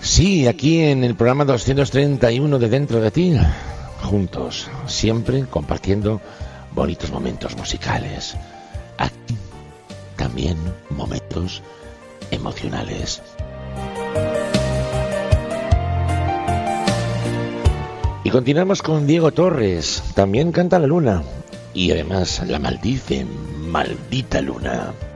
Sí, aquí en el programa 231 de Dentro de Ti, juntos, siempre compartiendo bonitos momentos musicales. Aquí también momentos emocionales. Y continuamos con Diego Torres, también canta la luna y además la maldice, maldita luna.